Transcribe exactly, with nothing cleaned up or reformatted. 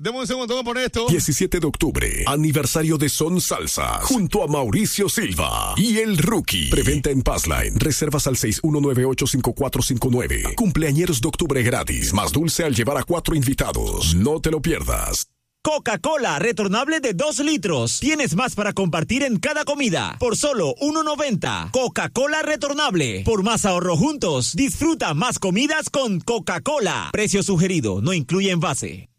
deme un segundo, vamos a poner esto. diecisiete de octubre, aniversario de Son Salsa, junto a Mauricio Silva y El Rookie. Preventa en Passline. Reservas al seis uno nueve ocho cinco cuatro cinco nueve. Cumpleañeros de octubre gratis, más dulce al llevar a cuatro invitados. No te lo pierdas. Coca-Cola retornable de dos litros. Tienes más para compartir en cada comida. Por solo uno noventa. Coca-Cola retornable. Por más ahorro juntos, disfruta más comidas con Coca-Cola. Precio sugerido, no incluye envase.